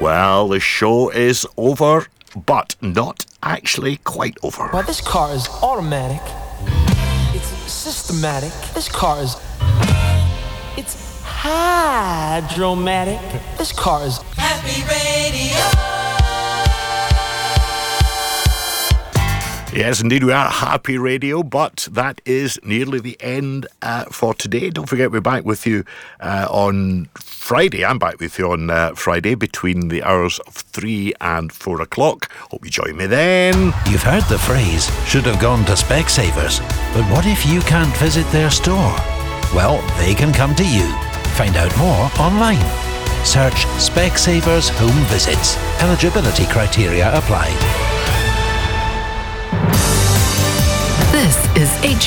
Well, the show is over, but not actually quite over. Well, this car is automatic. It's systematic. This car is... It's hydromatic. This car is... Happy Radio! Yes, indeed, we are Happy Radio, but that is nearly the end for today. Don't forget, we're back with you on Friday. I'm back with you on Friday between the hours of 3 and 4 o'clock. Hope you join me then. You've heard the phrase, should have gone to Specsavers. But what if you can't visit their store? Well, they can come to you. Find out more online. Search Specsavers Home Visits. Eligibility criteria apply. This is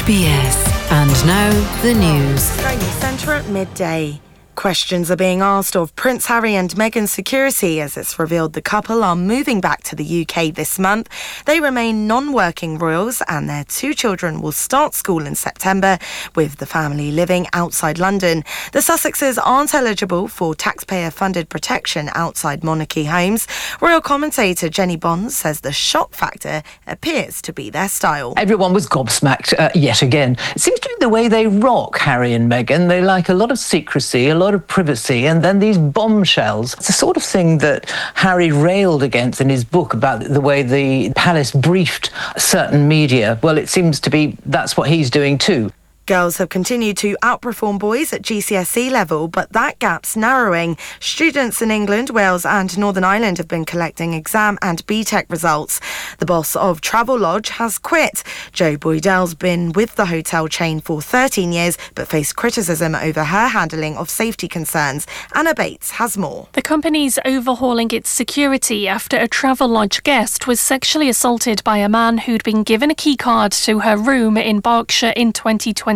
HBS, and now the news. Sky News Centre at midday. Questions are being asked of Prince Harry and Meghan's security as it's revealed the couple are moving back to the UK this month. They remain non-working royals and their 2 children will start school in September, with the family living outside London. The Sussexes aren't eligible for taxpayer-funded protection outside monarchy homes. Royal commentator Jenny Bonds says the shock factor appears to be their style. Everyone was gobsmacked yet again. It seems to be the way they rock Harry and Meghan. They like a lot of secrecy, a lot of privacy, and then these bombshells. It's the sort of thing that Harry railed against in his book about the way the palace briefed certain media. Well, it seems to be that's what he's doing too. Girls have continued to outperform boys at GCSE level, but that gap's narrowing. Students in England, Wales and Northern Ireland have been collecting exam and BTEC results. The boss of Travelodge has quit. Jo Boydell's been with the hotel chain for 13 years, but faced criticism over her handling of safety concerns. Anna Bates has more. The company's overhauling its security after a Travelodge guest was sexually assaulted by a man who'd been given a key card to her room in Berkshire in 2022.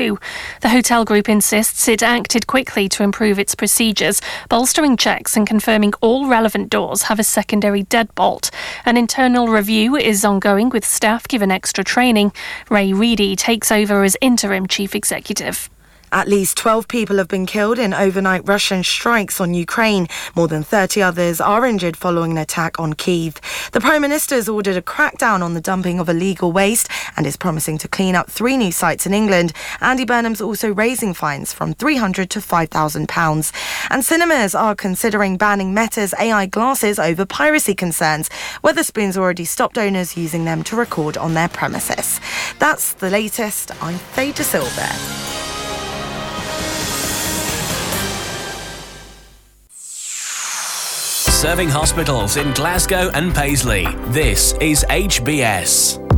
The hotel group insists it acted quickly to improve its procedures, bolstering checks and confirming all relevant doors have a secondary deadbolt. An internal review is ongoing with staff given extra training. Ray Reedy takes over as interim chief executive. At least 12 people have been killed in overnight Russian strikes on Ukraine. More than 30 others are injured following an attack on Kyiv. The Prime Minister has ordered a crackdown on the dumping of illegal waste and is promising to clean up 3 new sites in England. Andy Burnham's also raising fines from £300 to £5,000. And cinemas are considering banning Meta's AI glasses over piracy concerns. Wetherspoon's already stopped owners using them to record on their premises. That's the latest. I'm Faye De Silva. Serving hospitals in Glasgow and Paisley. This is HBS.